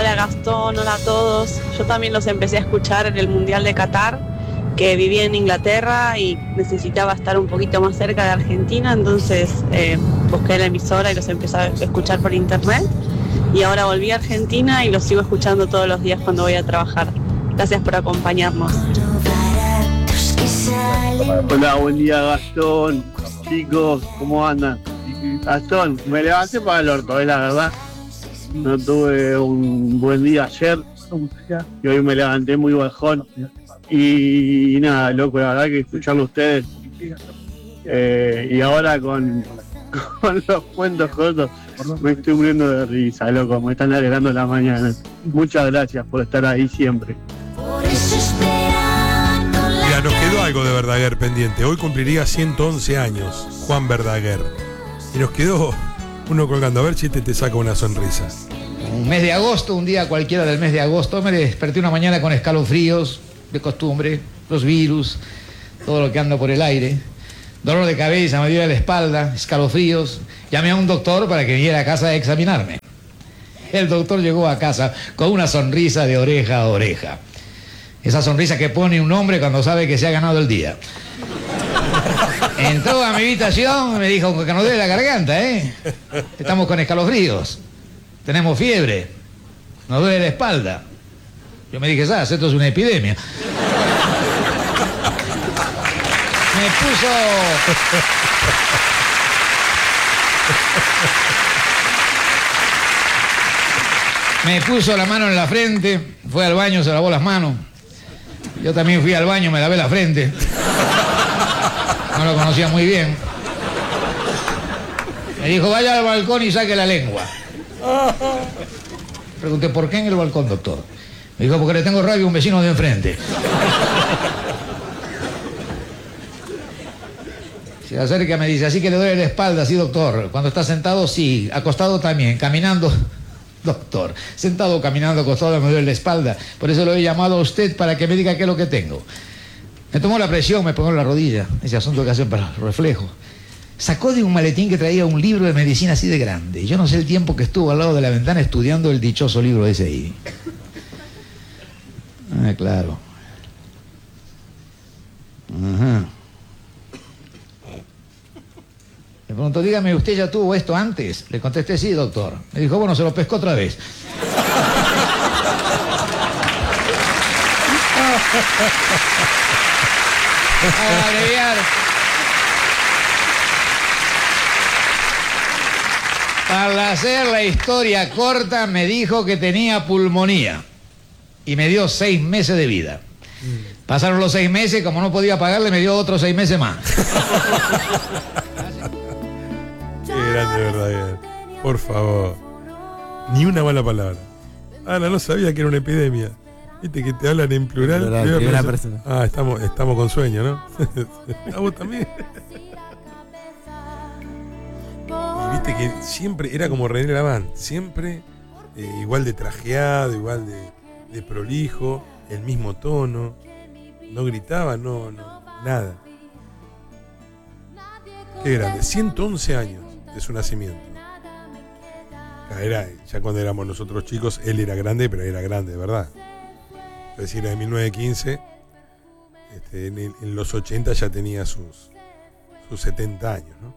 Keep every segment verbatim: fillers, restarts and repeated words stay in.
Hola Gastón, hola a todos. Yo también los empecé a escuchar en el Mundial de Qatar, que vivía en Inglaterra y necesitaba estar un poquito más cerca de Argentina, entonces eh, busqué la emisora y los empecé a escuchar por internet. Y ahora volví a Argentina y los sigo escuchando todos los días cuando voy a trabajar. Gracias por acompañarnos. Hola, buen día Gastón. Chicos, ¿cómo andan? Gastón, me levanté para el orto, es la verdad. No tuve un buen día ayer y hoy me levanté muy bajón. Y nada, loco, la verdad que escucharlo a ustedes. Eh, y ahora con, con los cuentos cortos me estoy muriendo de risa, loco, me están alegrando la mañana. Muchas gracias por estar ahí siempre. Mira, nos quedó algo de Verdaguer pendiente. Hoy cumpliría ciento once años, Juan Verdaguer. Y nos quedó uno colgando. A ver si este te saca una sonrisa. Un mes de agosto, un día cualquiera del mes de agosto, me desperté una mañana con escalofríos, de costumbre, los virus, todo lo que anda por el aire. Dolor de cabeza, me dio la espalda, escalofríos. Llamé a un doctor para que viniera a casa a examinarme. El doctor llegó a casa con una sonrisa de oreja a oreja. Esa sonrisa que pone un hombre cuando sabe que se ha ganado el día. Entró a mi habitación y me dijo que nos duele la garganta, ¿eh? Estamos con escalofríos. Tenemos fiebre. Nos duele la espalda. Yo me dije, ¿sabes? Esto es una epidemia. Me puso... Me puso la mano en la frente, fue al baño, se lavó las manos. Yo también fui al baño, me lavé la frente. No lo conocía muy bien. Me dijo, vaya al balcón y saque la lengua. Pregunté, ¿por qué en el balcón, doctor? Me dijo, porque le tengo rabia a un vecino de enfrente. Se acerca, me dice, así que le duele la espalda, sí, doctor. Cuando está sentado, sí. Acostado también. Caminando, doctor. Sentado, caminando, acostado, me duele la espalda. Por eso lo he llamado a usted para que me diga qué es lo que tengo. Me tomó la presión, me pongo en la rodilla. Ese asunto que hacen para el reflejo. Sacó de un maletín que traía un libro de medicina así de grande. Yo no sé el tiempo que estuvo al lado de la ventana estudiando el dichoso libro ese ahí. Ah, claro. Ajá. Me preguntó, dígame, ¿usted ya tuvo esto antes? Le contesté, sí, doctor. Me dijo, bueno, se lo pescó otra vez. A abreviar. Para hacer la historia corta, me dijo que tenía pulmonía. Y me dio seis meses de vida. Mm. Pasaron los seis meses, como no podía pagarle, me dio otros seis meses más. Qué grande, verdad. Por favor. Ni una mala palabra. Ana, no sabía que era una epidemia. Viste que te hablan en plural. plural primera primera persona. persona. Ah, estamos, estamos con sueño, ¿no? ¿A vos también? Y viste que siempre era como René Laván. Siempre eh, igual de trajeado, igual de, de prolijo, el mismo tono. No gritaba, no, no, nada. Qué grande. ciento once años de su nacimiento. Era, ya cuando éramos nosotros chicos, él era grande, pero era grande, de verdad. Es decir, en mil novecientos quince, este, en, en los ochenta ya tenía sus, sus setenta años, ¿no?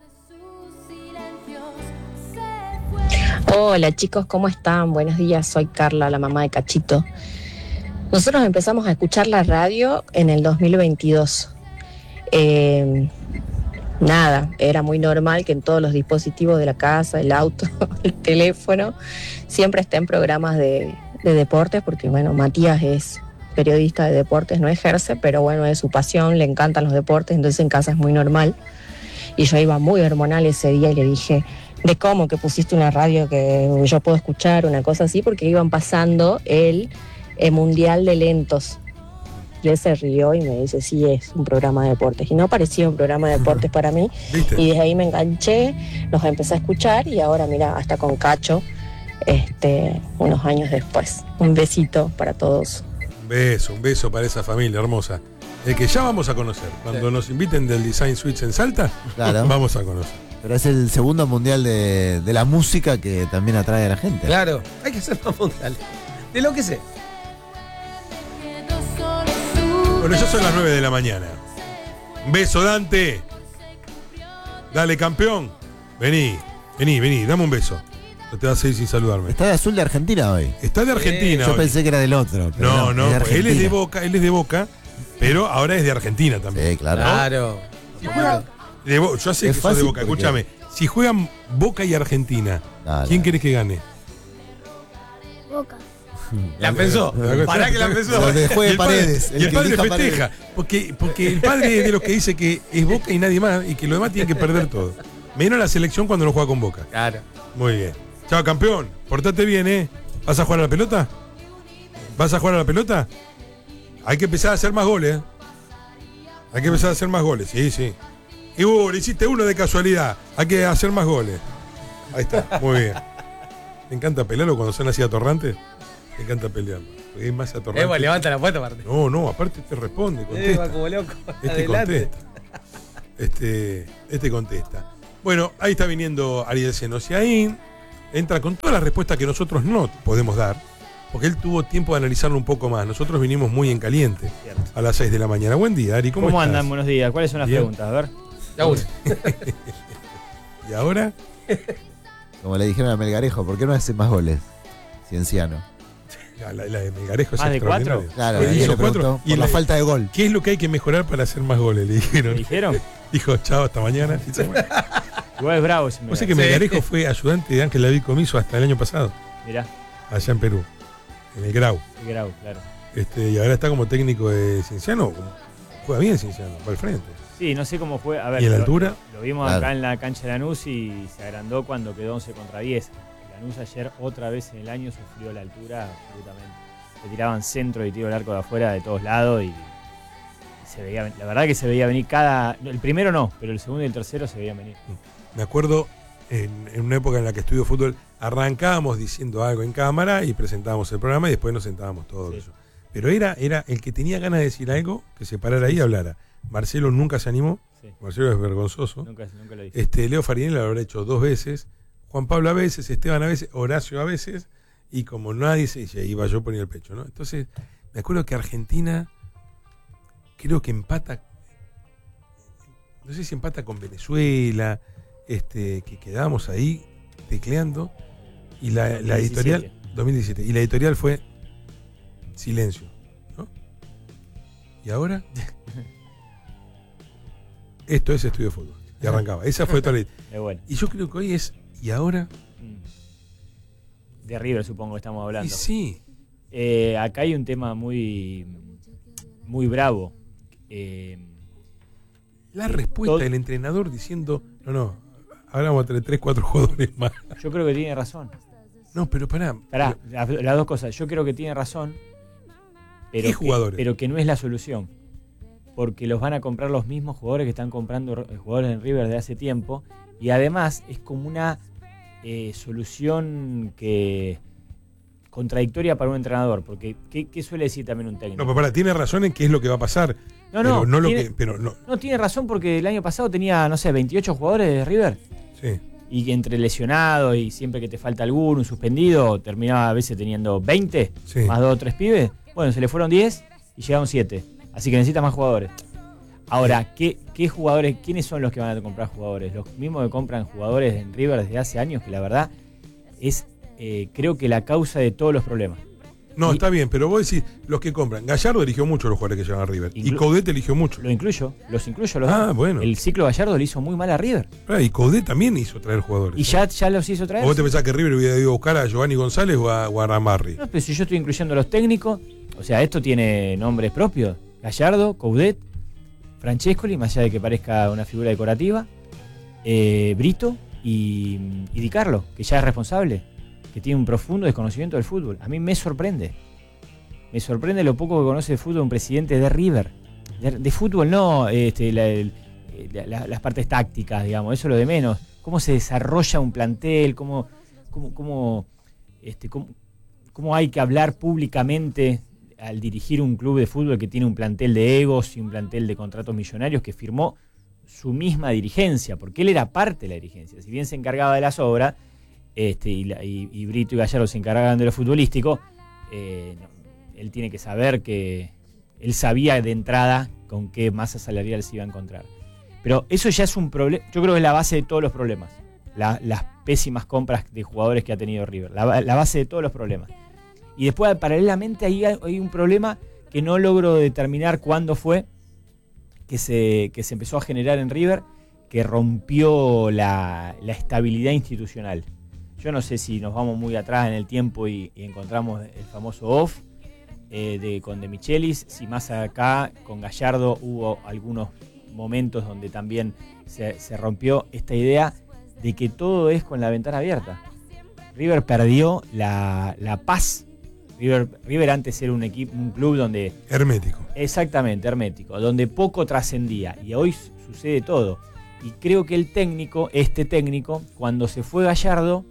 Hola chicos, ¿cómo están? Buenos días, soy Carla, la mamá de Cachito. Nosotros empezamos a escuchar la radio en el dos mil veintidós. Eh, nada, era muy normal que en todos los dispositivos de la casa, el auto, el teléfono, siempre estén programas de, de deportes, porque bueno, Matías es periodista de deportes, no ejerce, pero bueno, es su pasión, le encantan los deportes, entonces en casa es muy normal. Y yo iba muy hormonal ese día y le dije, ¿de cómo que pusiste una radio que yo puedo escuchar, una cosa así? Porque iban pasando el, el Mundial de Lentos. Y él se rió y me dice, sí, es un programa de deportes. Y no parecía un programa de deportes para mí. ¿Viste? Y desde ahí me enganché, los empecé a escuchar y ahora, mira, hasta con Cacho, este, unos años después. Un besito para todos. Un beso, un beso para esa familia hermosa. El que ya vamos a conocer. Cuando sí. nos inviten del Design Suites en Salta, claro. vamos a conocer. Pero es el segundo mundial de, de la música que también atrae a la gente. Claro, hay que hacer más mundiales. De lo que sé. Bueno, ya son las nueve de la mañana. Un beso, Dante. Dale, campeón. Vení, vení, vení, dame un beso. No te vas a ir sin saludarme. Está de azul de Argentina hoy. Está de Argentina. Yo hoy. pensé que era del otro. Pero No, no, es de pues él es de Argentina. Boca, él es de Boca, pero ahora es de Argentina también. Sí, claro. Claro. Si juega- de Bo- yo sé Es que sos de fácil Boca, porque- escúchame. Si juegan Boca y Argentina, Dale. ¿quién querés que gane? Boca. La pensó. Pará que la pensó. Donde juegue Y el padre- Paredes, Y el el que padre elija festeja. Porque, porque el padre es de los que dice que es Boca y nadie más, y que los demás tienen que perder todo. Menos la selección cuando no juega con Boca. Claro. Muy bien. Chao, campeón. Portate bien, ¿eh? ¿Vas a jugar a la pelota? ¿Vas a jugar a la pelota? Hay que empezar a hacer más goles, ¿eh? Hay que empezar a hacer más goles, sí, sí. Y vos, le hiciste uno de casualidad. Hay que hacer más goles. Ahí está, muy bien. Me encanta pelearlo cuando son así atorrantes. Me encanta pelearlo. Porque es más atorrante. Eva, levanta la puerta, Martín. No, no, aparte te responde, Eva, contesta. como loco. Este Adelante. contesta. Este, este contesta. Bueno, ahí está viniendo Ariel Senosiaín. Entra con todas las respuestas que nosotros no podemos dar, porque él tuvo tiempo de analizarlo un poco más. Nosotros vinimos muy en caliente Cierto. a las seis de la mañana. Buen día, Ari, ¿cómo, ¿Cómo estás? andan? Buenos días. ¿Cuáles son las Bien. preguntas? A ver. Ya uno. ¿Y ahora? Como le dijeron a Melgarejo, ¿por qué no hace más goles? Cienciano. La, la- la de Melgarejo es ¿Más de extraordinaria. Claro, Él alguien hizo le preguntó cuatro, y por la le- falta de gol. ¿Qué es lo que hay que mejorar para hacer más goles? Le ¿Me dijeron. dijeron? Dijo, chao, hasta mañana. Y se fue. Igual es bravo ese Vos sabés que Sí. Melgarejo fue ayudante de Ángel David Comiso hasta el año pasado, Mirá, allá en Perú, en el Grau. qué grau, claro. Este, y ahora está como técnico de Cienciano. Juega bien Cienciano, va al frente. Sí, no sé cómo fue. A ver, ¿Y en la lo- altura? Lo vimos Claro. acá en la cancha de Lanús y se agrandó cuando quedó once contra diez. Lanús ayer otra vez en el año sufrió la altura absolutamente. Le tiraban centro y tiro al arco de afuera de todos lados y, y se veía, ven- la verdad que se veía venir cada. El primero no, pero el segundo y el tercero se veían venir. Me acuerdo en, en una época en la que estudió fútbol, arrancábamos diciendo algo en cámara y presentábamos el programa y después nos sentábamos todos. Sí. Eso. Pero era, era el que tenía ganas de decir algo, que se parara ahí y hablara. Marcelo nunca se animó, Sí, Marcelo es vergonzoso. nunca, nunca lo dije. Este, Leo Farinelli lo habrá hecho dos veces, Juan Pablo a veces, Esteban a veces, Horacio a veces, y como nadie se dice, iba yo ponía el pecho, ¿no? Entonces, me acuerdo que Argentina creo que empata, no sé si empata con Venezuela, este, que quedábamos ahí tecleando, y la, la editorial, dos mil diecisiete, y la editorial fue silencio, ¿no? Y ahora, esto es Estudio de Fútbol, y arrancaba, esa fue toda la. Es bueno. Y yo creo que hoy es, ¿y ahora? Mm. De River supongo que estamos Y hablando. sí, Eh, acá hay un tema muy, muy bravo. Eh, la respuesta Todo- del entrenador diciendo, no, no, ahora vamos a tener tres, cuatro jugadores más. yo creo que tiene razón. No, pero pará. Pará, las, las dos cosas. Yo creo que tiene razón. Pero ¿Qué que, jugadores? pero que no es la solución. Porque los van a comprar los mismos jugadores que están comprando eh, jugadores en River de hace tiempo. Y además es como una eh, solución que contradictoria para un entrenador. Porque, ¿qué, qué suele decir también un técnico? No, pero pará, tiene razón en qué es lo que va a pasar. No, no, pero no lo tiene- que. Pero no, No, tiene razón porque el año pasado tenía, no sé, veintiocho jugadores de River. sí. Y que entre lesionados y siempre que te falta alguno, un suspendido, terminaba a veces teniendo veinte, Sí. más dos o tres pibes. Bueno, se le fueron diez y llegaron siete. Así que necesita más jugadores. Ahora, ¿qué, qué jugadores, quiénes son los que van a comprar jugadores? Los mismos que compran jugadores en River desde hace años, que la verdad es, eh, creo que la causa de todos los problemas. No, Y- está bien, pero vos decís, los que compran. Gallardo eligió mucho a los jugadores que llevan a River. Y Inclu- Coudet eligió mucho. Lo incluyo, los incluyo los Ah, dos. bueno. El ciclo Gallardo le hizo muy mal a River. Pará, y Coudet también hizo traer jugadores. Y ya, ya los hizo ¿O traer. vos te pensás que River hubiera ido a buscar a Giovanni González o a, o a Ramarri? No, pero si yo estoy incluyendo a los técnicos, o sea, esto tiene nombres propios. Gallardo, Coudet, Francescoli, más allá de que parezca una figura decorativa, eh, Brito y, y Di Carlo, que ya es responsable, que tiene un profundo desconocimiento del fútbol. A mí me sorprende. Me sorprende lo poco que conoce de fútbol un presidente de River. De, de fútbol no, este, la- el- la- la- las partes tácticas, digamos, eso es lo de menos. Cómo se desarrolla un plantel, cómo, cómo, cómo, este, cómo, cómo hay que hablar públicamente al dirigir un club de fútbol que tiene un plantel de egos y un plantel de contratos millonarios que firmó su misma dirigencia, porque él era parte de la dirigencia. Si bien se encargaba de las obras, este, y, la, y, y Brito y Gallardo se encargaban de lo futbolístico, eh, no, él tiene que saber que él sabía de entrada con qué masa salarial se iba a encontrar. Pero eso ya es un problema, yo creo que es la base de todos los problemas, la, las pésimas compras de jugadores que ha tenido River, la, la base de todos los problemas. Y después, paralelamente, ahí hay, hay un problema que no logro determinar cuándo fue, que se, que se empezó a generar en River, que rompió la, la estabilidad institucional. Yo no sé si nos vamos muy atrás en el tiempo y, y encontramos el famoso off eh, de, con De Michelis, si más acá con Gallardo hubo algunos momentos donde también se, se rompió esta idea de que todo es con la ventana abierta. River perdió la, la paz. River, River antes era un equipo, un club donde... Hermético. Exactamente, hermético, donde poco trascendía. Y hoy sucede todo. Y creo que el técnico, este técnico, cuando se fue Gallardo,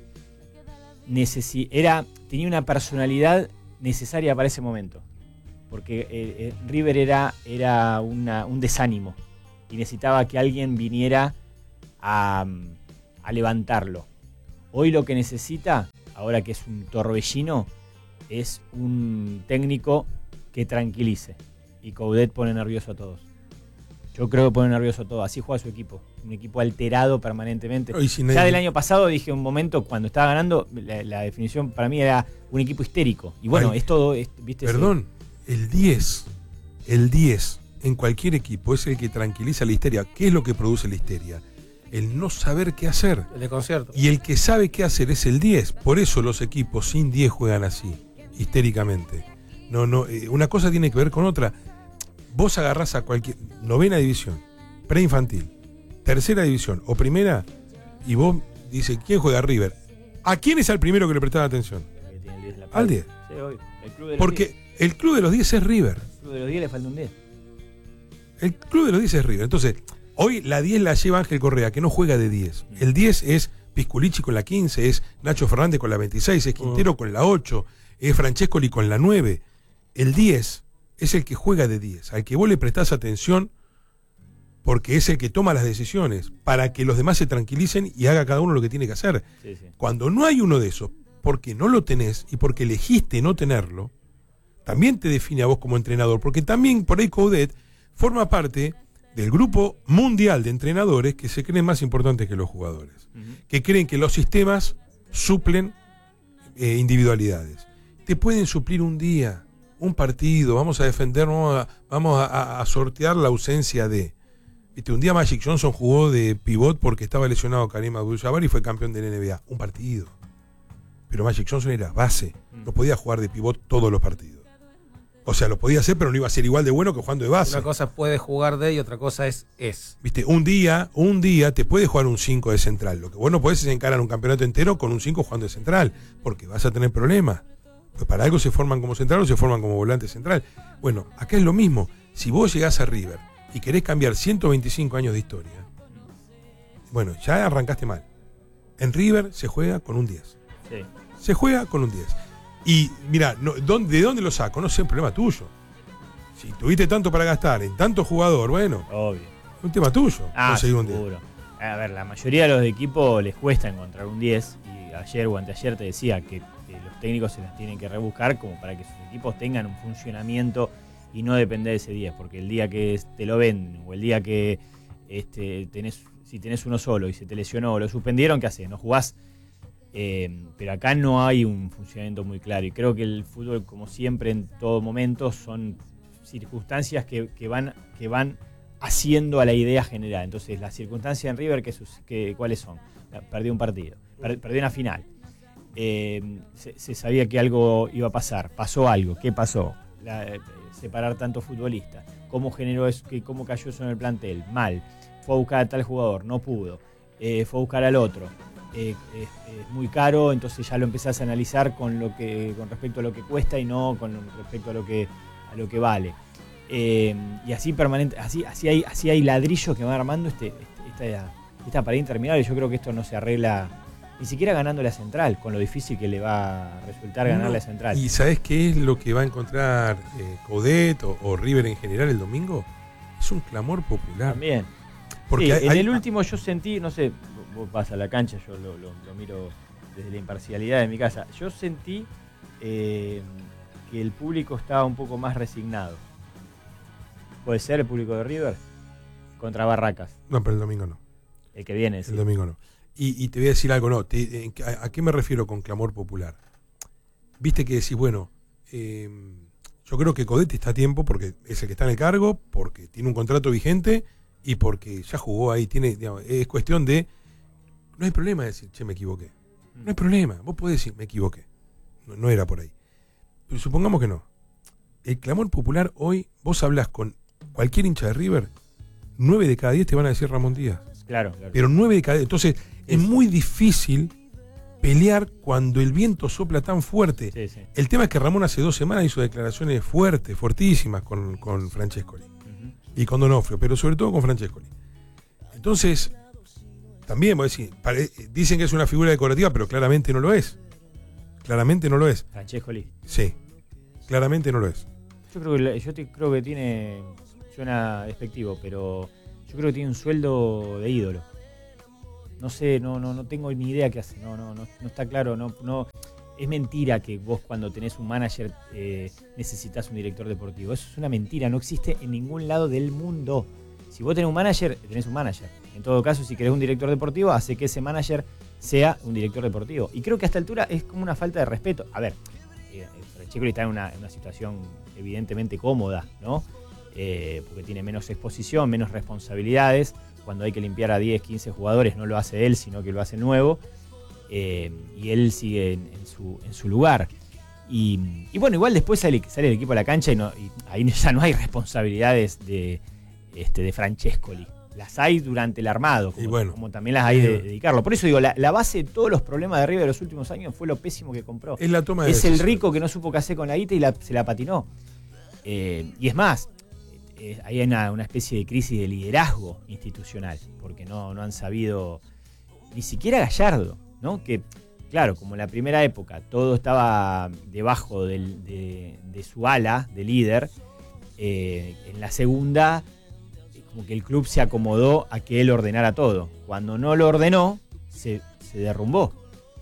necesi- era, tenía una personalidad necesaria para ese momento. Porque eh, eh, River era, era una, un desánimo. Y necesitaba que alguien viniera a, a levantarlo. Hoy lo que necesita, ahora que es un torbellino, es un técnico que tranquilice. Y Coudet pone nervioso a todos. Yo creo que pone nervioso a todos. Así juega su equipo. Un equipo alterado permanentemente. Si nadie... Ya del año pasado dije un momento, cuando estaba ganando, la, la definición para mí era un equipo histérico. Y bueno, Ay, es todo... Es, ¿viste? Perdón, el diez, el diez en cualquier equipo es el que tranquiliza la histeria. ¿Qué es lo que produce la histeria? El no saber qué hacer. El desconcierto. Y el que sabe qué hacer es el diez. Por eso los equipos sin diez juegan así, histéricamente. No, no, eh, una cosa tiene que ver con otra. Vos agarrás a cualquier novena división, preinfantil, tercera división o primera, y vos dices, ¿quién juega River? ¿A quién es el primero que le prestaba atención? Al diez. Sí, hoy. El club de los Porque diez. El club de los diez es River. El club de los diez le falta un diez. El club de los diez es River. Entonces, hoy la diez la lleva Ángel Correa, que no juega de diez. El diez es Pisculichi con la quince, es Nacho Fernández con la veintiséis, es Quintero uh. con la ocho, es Francescoli con la nueve. El diez es el que juega de diez, al que vos le prestás atención porque es el que toma las decisiones para que los demás se tranquilicen y haga cada uno lo que tiene que hacer. Sí, sí. Cuando no hay uno de esos, porque no lo tenés y porque elegiste no tenerlo, también te define a vos como entrenador, porque también por ahí Coudet forma parte del grupo mundial de entrenadores que se creen más importantes que los jugadores, uh-huh. que creen que los sistemas suplen eh, individualidades. Te pueden suplir un día, un partido, vamos a defender, vamos a, vamos a, a sortear la ausencia de... Viste, un día Magic Johnson jugó de pivot porque estaba lesionado Karim Abdul-Jabbar y fue campeón de la N B A. Un partido. Pero Magic Johnson era base, no podía jugar de pivot todos los partidos. O sea, lo podía hacer, pero no iba a ser igual de bueno que jugando de base. Una cosa puede jugar de y otra cosa es es. Viste, un día, un día te puede jugar un cinco de central. Lo que vos no podés es encarar un campeonato entero con un cinco jugando de central, porque vas a tener problemas. Pues para algo se forman como central o se forman como volante central. Bueno, acá es lo mismo. Si vos llegás a River y querés cambiar ciento veinticinco años de historia, bueno, ya arrancaste mal. En River se juega con un diez. Sí. Se juega con un diez. Y mira, no, ¿de dónde lo saco? No sé, un problema tuyo. Si tuviste tanto para gastar en tanto jugador, bueno, obvio. Es un tema tuyo. Ah, conseguir un seguro. A ver, la mayoría de los equipos les cuesta encontrar un diez. Y ayer o anteayer te decía que, que los técnicos se las tienen que rebuscar como para que sus equipos tengan un funcionamiento y no depender de ese diez. Porque el día que te lo venden o el día que este, tenés, si tenés uno solo y se te lesionó o lo suspendieron, ¿qué haces? No jugás. Eh, pero acá no hay un funcionamiento muy claro y creo que el fútbol, como siempre en todo momento, son circunstancias que, que, van, que van haciendo a la idea general. Entonces las circunstancias en River, que, que, ¿cuáles son? Perdió un partido, per, perdió una final, eh, se, se sabía que algo iba a pasar, pasó algo, ¿qué pasó? La, eh, separar tantos futbolistas, ¿cómo generó eso, que, cómo cayó eso en el plantel? Mal, fue a buscar a tal jugador, no pudo, eh, fue a buscar al otro. Eh, es, es muy caro, entonces ya lo empezás a analizar con lo que con respecto a lo que cuesta y no con respecto a lo que a lo que vale. Eh, y así permanente, así así hay así hay ladrillos que van armando este, este esta, esta pared interminable. Yo creo que esto no se arregla ni siquiera ganando la Central, con lo difícil que le va a resultar ganar no, la Central. ¿Y sabés qué es lo que va a encontrar eh, Coudet o, o River en general el domingo? Es un clamor popular. También. Porque sí, hay, en hay- el último yo sentí, no sé, vos vas a la cancha, yo lo, lo- lo miro desde la imparcialidad de mi casa. Yo sentí eh, que el público estaba un poco más resignado. ¿Puede ser el público de River? Contra Barracas. No, pero el domingo no. El que viene, sí. El domingo no. Y, y te voy a decir algo, no. Te, en- a, ¿A qué me refiero con clamor popular? Viste que decís, bueno, eh, yo creo que Coudet está a tiempo porque es el que está en el cargo, porque tiene un contrato vigente y porque ya jugó ahí. Tiene, digamos, es cuestión de. No hay problema de decir, che, me equivoqué. No hay problema. Vos podés decir, me equivoqué. No, no era por ahí. Pero supongamos que no. El clamor popular hoy, vos hablas con cualquier hincha de River, nueve de cada diez te van a decir Ramón Díaz. Claro, claro. Pero nueve de cada diez. Entonces, es muy difícil pelear cuando el viento sopla tan fuerte. Sí, sí. El tema es que Ramón hace dos semanas hizo declaraciones fuertes, fuertísimas con, con Francescoli. Ujú. Y con Donofrio, pero sobre todo con Francescoli. Entonces, también, voy a decir, pare- dicen que es una figura decorativa, pero claramente no lo es. Claramente no lo es. Francescoli. Sí, claramente no lo es. Yo creo que, la- yo te- creo que tiene, suena despectivo, pero yo creo que tiene un sueldo de ídolo. No sé, no, no, no tengo ni idea qué hace. No, no, no, no está claro. No, no, es mentira que vos cuando tenés un manager eh, necesitas un director deportivo. Eso es una mentira. No existe en ningún lado del mundo. Si vos tenés un manager, tenés un manager. En todo caso, si querés un director deportivo, hace que ese manager sea un director deportivo. Y creo que a esta altura es como una falta de respeto. A ver, eh, Francescoli está en una, en una situación evidentemente cómoda, ¿no? Eh, porque tiene menos exposición, menos responsabilidades. Cuando hay que limpiar a diez, quince jugadores no lo hace él, sino que lo hace el nuevo. Eh, y él sigue en, en, su, en su lugar. Y, y bueno, igual después sale, sale el equipo a la cancha y, no, y ahí ya no hay responsabilidades de, este, de Francescoli. Las hay durante el armado, como, Y bueno. como también las hay de, de Di Carlo. Por eso digo, la, la base de todos los problemas de River de los últimos años fue lo pésimo que compró. Es la toma de Es el decisión. rico que no supo qué hacer con la guita y la- se la patinó. Eh, y es más, eh, hay una, una especie de crisis de liderazgo institucional, porque no, no han sabido, ni siquiera Gallardo, ¿no? Que, claro, como en la primera época todo estaba debajo del- de, de su ala de líder, eh, en la segunda, eh, como que el club se acomodó a que él ordenara todo. Cuando no lo ordenó, se, se derrumbó.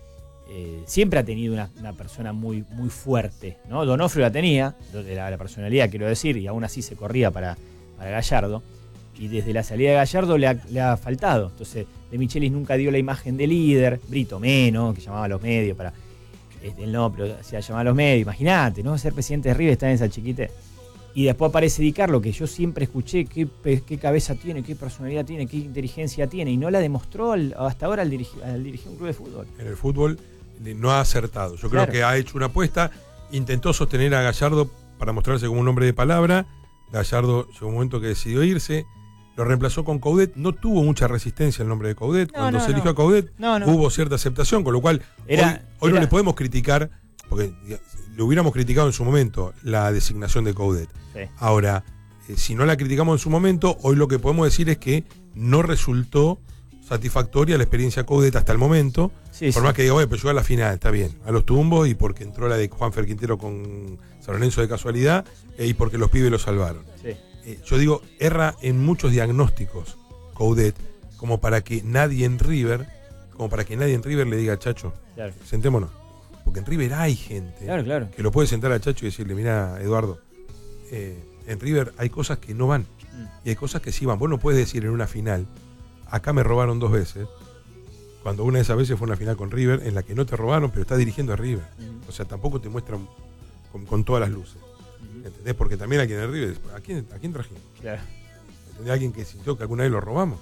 Eh, siempre ha tenido una, una persona muy, muy fuerte, ¿no? Donofrio la tenía, de la, la personalidad quiero decir, y aún así se corría para, para Gallardo. Y desde la salida de Gallardo le ha, le ha faltado. Entonces, De Michelis nunca dio la imagen de líder, Brito menos, que llamaba a los medios para. Este, él no, pero hacía llamar a los medios. Imagínate, ¿no? Ser presidente de River, estar en esa chiquite. Y después aparece Di Carlo, que yo siempre escuché qué, pe- qué cabeza tiene, qué personalidad tiene, qué inteligencia tiene, y no la demostró al- hasta ahora al, dirigi- al dirigir un club de fútbol. En el fútbol eh, no ha acertado. Yo Claro. creo que ha hecho una apuesta, intentó sostener a Gallardo para mostrarse como un hombre de palabra. Gallardo llegó un momento que decidió irse, lo reemplazó con Coudet, no tuvo mucha resistencia el nombre de Coudet. No, Cuando no, se eligió no. a Coudet No, no. hubo cierta aceptación, con lo cual Era- hoy, hoy no era- le podemos criticar, porque diga, le hubiéramos criticado en su momento la designación de Coudet. Sí. Ahora, eh, si no la criticamos en su momento, hoy lo que podemos decir es que no resultó satisfactoria la experiencia Coudet hasta el momento. Sí, Por sí. más que diga, bueno, pero llegó a la final, está bien, a los tumbos y porque entró la de Juanfer Quintero con San Lorenzo de casualidad eh, y porque los pibes lo salvaron. Sí. Eh, yo digo, erra en muchos diagnósticos Coudet, como para que nadie en River, como para que nadie en River le diga, Chacho, Claro. sentémonos. Porque en River hay gente Claro, claro. que lo puede sentar a Chacho y decirle, mira, Eduardo, eh, en River hay cosas que no van Mm. y hay cosas que sí van. Vos no puedes decir en una final, acá me robaron dos veces, cuando una de esas veces fue una final con River, en la que no te robaron, pero está dirigiendo a River. Ujú. O sea, tampoco te muestran con, con todas las luces. Ujú. ¿Entendés? Porque también aquí en el River, ¿a quién, a quién trajimos? Claro. ¿Entendés? Alguien que sintió que alguna vez lo robamos.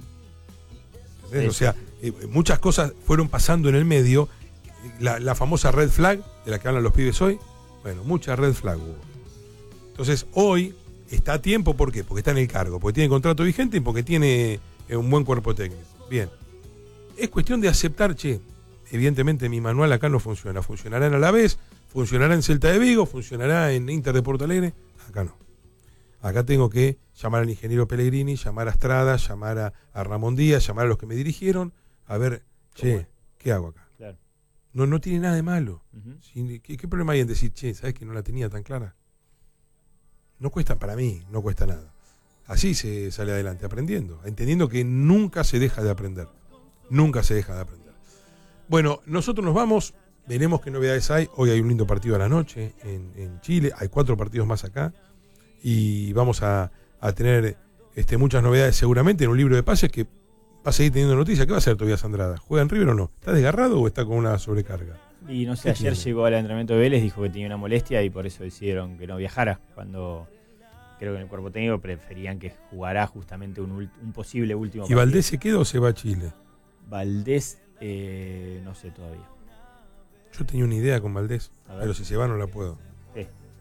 Ujú. ¿Entendés? Sí, O sea, eh, muchas cosas fueron pasando en el medio. La, la famosa red flag, de la que hablan los pibes hoy, bueno, mucha red flag hubo. Entonces, hoy está a tiempo, ¿por qué? Porque está en el cargo, porque tiene contrato vigente y porque tiene eh, un buen cuerpo técnico. Bien. Es cuestión de aceptar, che, evidentemente mi manual acá no funciona. Funcionará en Alavés, funcionará en Celta de Vigo, funcionará en Inter de Porto Alegre. Acá no. Acá tengo que llamar al ingeniero Pellegrini, llamar a Estrada, llamar a, a Ramón Díaz, llamar a los que me dirigieron, a ver, che, ¿qué hago acá? Claro. No, no tiene nada de malo. Ujú. Si- ¿Qué, qué problema hay en decir, che, ¿sabes que no la tenía tan clara? No cuesta, para mí, no cuesta nada. así se sale adelante, aprendiendo, entendiendo que nunca se deja de aprender. Nunca se deja de aprender. Bueno, nosotros nos vamos, veremos qué novedades hay. Hoy hay un lindo partido a la noche en, en Chile, hay cuatro partidos más acá y vamos a, a tener este, muchas novedades seguramente en un libro de pases que va a seguir teniendo noticias. ¿Qué va a hacer Tobias Andrada? ¿Juega en River o no? ¿Está desgarrado o está con una sobrecarga? Y no sé, ayer llegó al entrenamiento de Vélez, dijo que tenía una molestia y por eso decidieron que no viajara, cuando creo que en el cuerpo técnico preferían que jugara justamente un, un posible último ¿Y partido. Valdés se queda o se va a Chile? Valdés, eh, no sé todavía. Yo tenía una idea con Valdés, pero si se va no la puedo. Sí.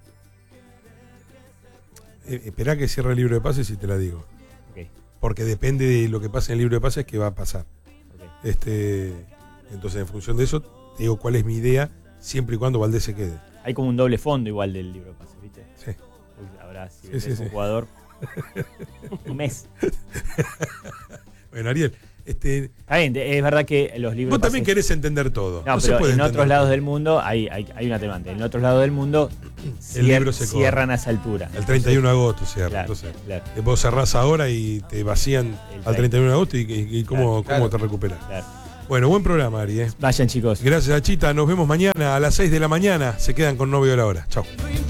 Eh, esperá que cierre el libro de pases y te la digo. Okay. Porque depende de lo que pase en el libro de pases que va a pasar. Okay. Este, entonces, en función de eso, te digo cuál es mi idea, siempre y cuando Valdés se quede. Hay como un doble fondo igual del libro de pases, ¿viste? Sí. Uy, habrá, si Sí, es sí, un sí. jugador, un mes. Bueno, Ariel, este, Está bien, es verdad que los libros vos de también pases... querés entender todo. No, No se pero puede en entender otros lados todo. del mundo hay, hay, hay una temática. En otros lados del mundo El cier- libro se corre. cierran a esa altura. El treinta y uno de agosto cierra. Claro, Entonces, claro. eh, vos cerrás ahora y te vacían El al treinta y uno de agosto y, y- y cómo, Claro, cómo claro. te recuperas. Claro. Bueno, buen programa, Ari. ¿eh? Vayan, chicos. Gracias a Chita. Nos vemos mañana a las seis de la mañana. Se quedan con No Veo la Hora. Chau.